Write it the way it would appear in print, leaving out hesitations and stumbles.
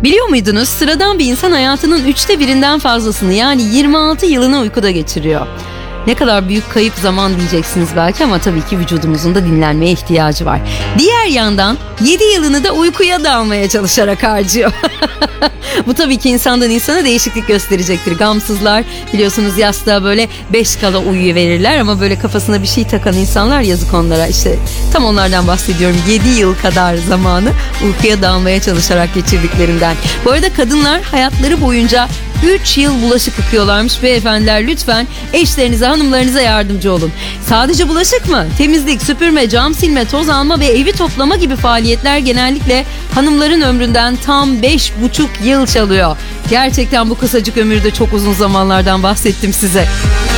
Biliyor muydunuz? Sıradan bir insan hayatının 1/3'ünden fazlasını, yani 26 yılını uykuda geçiriyor. Ne kadar büyük kayıp zaman diyeceksiniz belki, ama tabii ki vücudumuzun da dinlenmeye ihtiyacı var. Diğer yandan 7 yılını da uykuya dalmaya çalışarak harcıyor. Bu tabii ki insandan insana değişiklik gösterecektir. Gamsızlar biliyorsunuz yastığa böyle 5 kala uyuverirler, ama böyle kafasına bir şey takan insanlar, yazık onlara. İşte tam onlardan bahsediyorum. 7 yıl kadar zamanı uykuya dalmaya çalışarak geçirdiklerinden. Bu arada kadınlar hayatları boyunca 3 yıl bulaşık yıkıyorlarmış. Beyefendiler, lütfen eşlerinize, hanımlarınıza yardımcı olun. Sadece bulaşık mı? Temizlik, süpürme, cam silme, toz alma ve evi toplama gibi faaliyetler genellikle hanımların ömründen tam 5,5 yıl çalıyor. Gerçekten bu kısacık ömürde çok uzun zamanlardan bahsettim size.